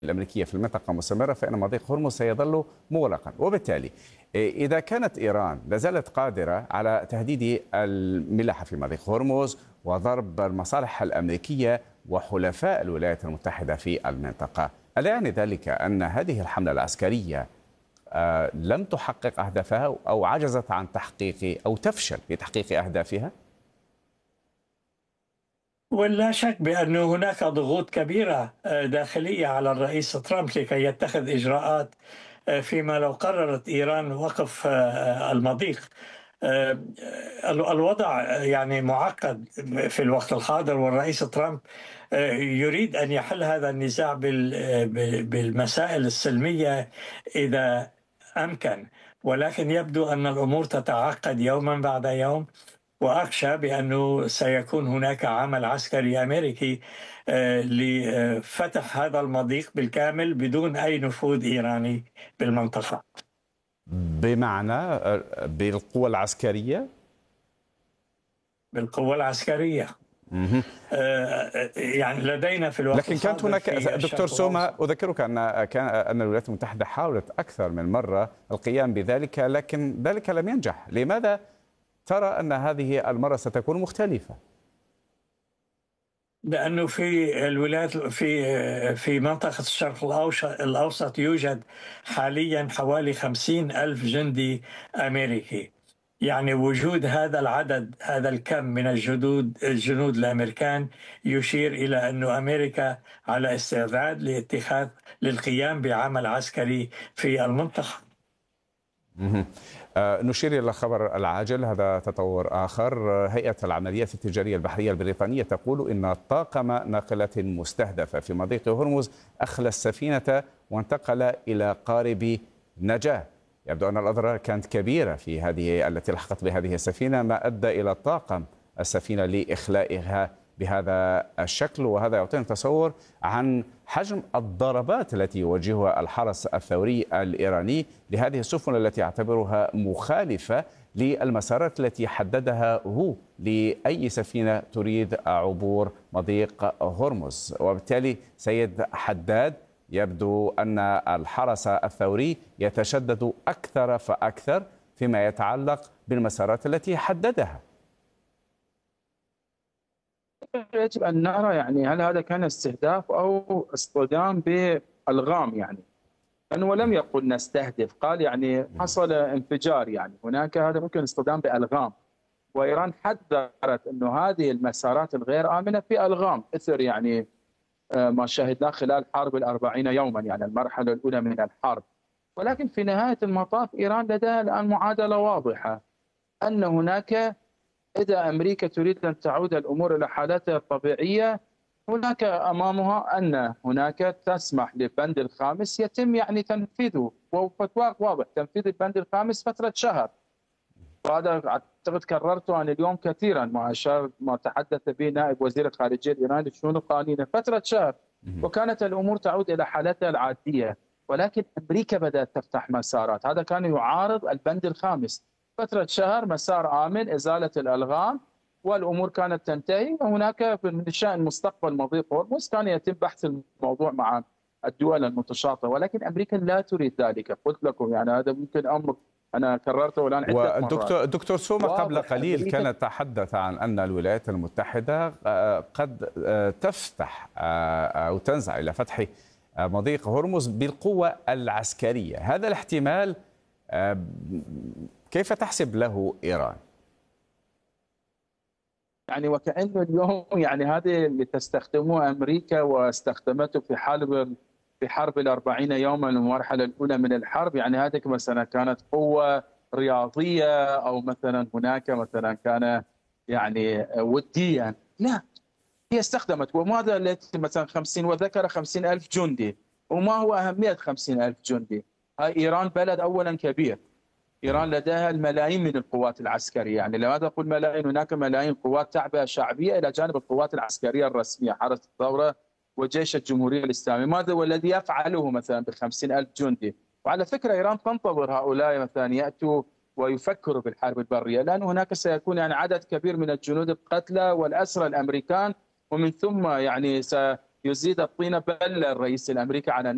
الأمريكية في المنطقة مستمرة فإن مضيق هرمز سيظل مغلقا، وبالتالي إذا كانت إيران لازالت قادرة على تهديد الملاحة في مضيق هرمز وضرب المصالح الأمريكية وحلفاء الولايات المتحدة في المنطقة، ألا يعني ذلك أن هذه الحملة العسكرية لم تحقق أهدافها أو عجزت عن تحقيق أو تفشل في تحقيق أهدافها؟ ولا شك بأن هناك ضغوط كبيرة داخلية على الرئيس ترامب لكي يتخذ إجراءات فيما لو قررت إيران وقف المضيق. الوضع يعني معقد في الوقت الحاضر، والرئيس ترامب يريد أن يحل هذا النزاع بالمسائل السلمية إذا أمكن، ولكن يبدو أن الأمور تتعقد يوما بعد يوم، وأخشى بأنه سيكون هناك عمل عسكري أمريكي لفتح هذا المضيق بالكامل بدون أي نفوذ إيراني بالمنطقة. بمعنى بالقوة العسكرية؟ بالقوة العسكرية. يعني لدينا في الوقت لكن كانت هناك دكتور سوما، أذكرك أن الولايات المتحدة حاولت أكثر من مرة القيام بذلك، لكن ذلك لم ينجح. لماذا ترى أن هذه المرة ستكون مختلفة؟ لأنه في الولايات في منطقة الشرق الأوسط يوجد حاليا حوالي 50,000 جندي أمريكي. يعني وجود هذا العدد، هذا الكم من الجنود الأمريكان يشير إلى أن أمريكا على استعداد للقيام بعمل عسكري في المنطقة. نشير إلى الخبر العاجل، هذا تطور آخر. هيئة العمليات التجارية البحرية البريطانية تقول إن طاقم ناقلة مستهدفة في مضيق هرمز أخلى السفينة وانتقل إلى قارب نجاة. يبدو أن الأضرار كانت كبيرة في هذه التي لحقت بهذه السفينة، ما أدى إلى طاقم السفينة لإخلائها بهذا الشكل، وهذا يعطينا تصور عن حجم الضربات التي يوجهها الحرس الثوري الإيراني لهذه السفن التي يعتبرها مخالفة للمسارات التي حددها هو لأي سفينة تريد عبور مضيق هرمز. وبالتالي سيد حداد، يبدو أن الحرس الثوري يتشدد أكثر فأكثر فيما يتعلق بالمسارات التي حددها. يجب أن نرى يعني هل هذا كان استهداف أو اصطدام بألغام، يعني لأنه لم يقل نستهدف، قال يعني حصل انفجار، يعني هناك هذا ممكن اصطدام بألغام. وإيران حذرت أنه هذه المسارات الغير آمنة في ألغام إثر يعني ما شاهدناه خلال حرب 40 يوما، يعني المرحلة الأولى من الحرب. ولكن في نهاية المطاف إيران لديها الآن معادلة واضحة، أن هناك إذا أمريكا تريد أن تعود الأمور إلى حالتها الطبيعية، هناك أمامها أن هناك تسمح للبند الخامس يتم يعني تنفيذه، وفتوى واضح تنفيذ البند الخامس فترة شهر. وهذا أعتقد كررته أنا اليوم كثيرا ما تحدث به نائب وزير الخارجية الإيراني للشؤون القانونية، فترة شهر وكانت الأمور تعود إلى حالتها العادية. ولكن أمريكا بدأت تفتح مسارات، هذا كان يعارض البند الخامس. فترة شهر مسار آمن، إزالة الألغام، والأمور كانت تنتهي. وهناك بشأن مستقبل مضيق هرمز كان يتم بحث الموضوع مع الدول المتشاطئة، ولكن أمريكا لا تريد ذلك. قلت لكم يعني هذا ممكن أمر أنا كررته الآن عدة مرات. دكتور سوما قبل قليل كان تحدث عن أن الولايات المتحدة قد تفتح أو تنزع إلى فتح مضيق هرمز بالقوة العسكرية. هذا الاحتمال كيف تحسب له إيران؟ يعني وكأنه اليوم يعني هذه اللي تستخدمه أمريكا واستخدمته في حرب 40 يوما المرحلة الأولى من الحرب، يعني هذه مثلا كانت قوة رياضية أو مثلا هناك مثلا كان يعني وديا. لا، هي استخدمت. وماذا التي مثلا 50 وذكر 50,000 جندي، وما هو أهمية 50,000 جندي؟ هاي إيران بلد أولا كبير، إيران لديها الملايين من القوات العسكرية، يعني لماذا أقول ملايين؟ هناك ملايين قوات تعبئة شعبية إلى جانب القوات العسكرية الرسمية، حرس الثورة وجيش الجمهورية الإسلامية. ماذا والذي يفعله مثلا ب50,000 جندي؟ وعلى فكرة إيران تنتظر هؤلاء مثلا يأتوا ويفكروا بالحرب البرية، لأن هناك سيكون يعني عدد كبير من الجنود القتلى والأسرى الأمريكان، ومن ثم يعني سيزيد الطين بلة الرئيس الأمريكي على